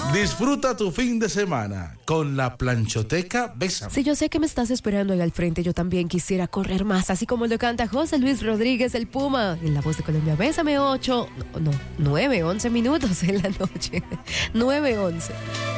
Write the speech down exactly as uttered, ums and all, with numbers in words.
Disfruta tu fin de semana con la Planchoteca Bésame. Si yo sé que me estás esperando ahí al frente, yo también quisiera correr más, así como lo canta José Luis Rodríguez, el Puma, en La Voz de Colombia. Bésame ocho, no, no, nueve, once minutos en la noche. nueve, once.